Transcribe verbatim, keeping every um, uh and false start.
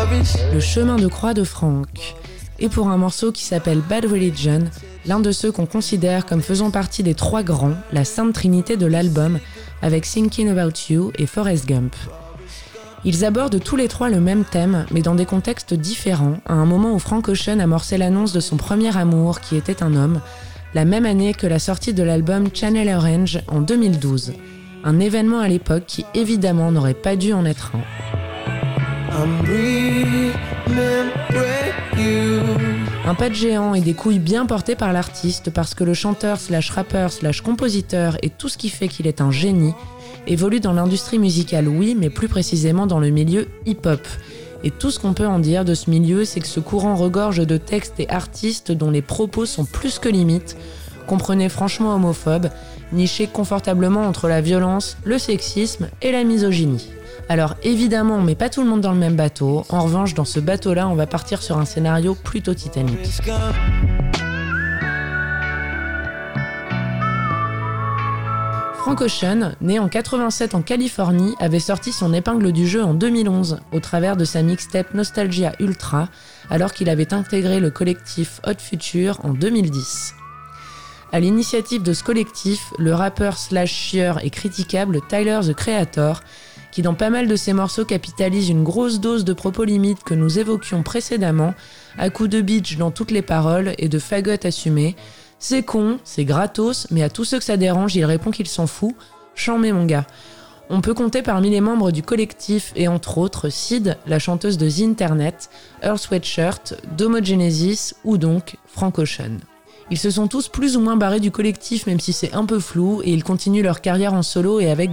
Le chemin de croix de Frank. Et pour un morceau qui s'appelle Bad Religion, l'un de ceux qu'on considère comme faisant partie des trois grands, la sainte trinité de l'album, avec Thinking About You et Forrest Gump. Ils abordent tous les trois le même thème, mais dans des contextes différents, à un moment où Frank Ocean amorçait l'annonce de son premier amour, qui était un homme, la même année que la sortie de l'album Channel Orange en deux mille douze. Un événement à l'époque qui évidemment n'aurait pas dû en être un. Un pas de géant et des couilles bien portées par l'artiste parce que le chanteur slash rappeur slash compositeur et tout ce qui fait qu'il est un génie évolue dans l'industrie musicale, oui, mais plus précisément dans le milieu hip-hop. Et tout ce qu'on peut en dire de ce milieu, c'est que ce courant regorge de textes et artistes dont les propos sont plus que limites, comprenez franchement homophobes, nichés confortablement entre la violence, le sexisme et la misogynie. Alors évidemment, on met pas tout le monde dans le même bateau. En revanche, dans ce bateau-là, on va partir sur un scénario plutôt Titanic. Frank Ocean, né en quatre-vingt-sept en Californie, avait sorti son épingle du jeu en deux mille onze, au travers de sa mixtape Nostalgia Ultra, alors qu'il avait intégré le collectif Hot Future en deux mille dix. À l'initiative de ce collectif, le rappeur slash chieur et critiquable Tyler the Creator, qui dans pas mal de ses morceaux capitalise une grosse dose de propos limites que nous évoquions précédemment, à coups de bitch dans toutes les paroles et de fagot assumé. C'est con, c'est gratos, mais à tous ceux que ça dérange, il répond qu'il s'en fout. Chambé mon gars. On peut compter parmi les membres du collectif et entre autres Sid, la chanteuse de The Internet, Earl Sweatshirt, Domogenesis ou donc Frank Ocean. Ils se sont tous plus ou moins barrés du collectif même si c'est un peu flou et ils continuent leur carrière en solo et avec